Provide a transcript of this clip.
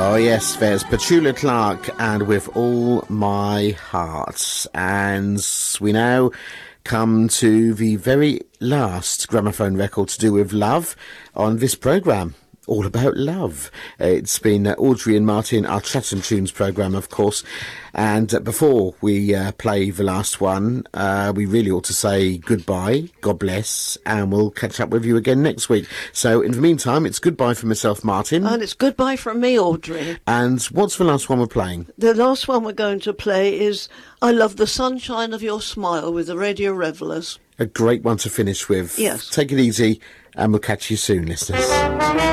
Oh yes, there's Petula Clark and With All My Heart. And we now come to the very last gramophone record to do with love on this programme. All about love. It's been Audrey and Martin, our Chat and Tunes programme, of course. And before we play the last one, we really ought to say goodbye, God bless, and we'll catch up with you again next week. So in the meantime, it's goodbye from myself, Martin. And it's goodbye from me, Audrey. And what's the last one we're playing? The last one we're going to play is I Love the Sunshine of Your Smile with the Radio Revellers. A great one to finish with. Yes. Take it easy, and we'll catch you soon, listeners.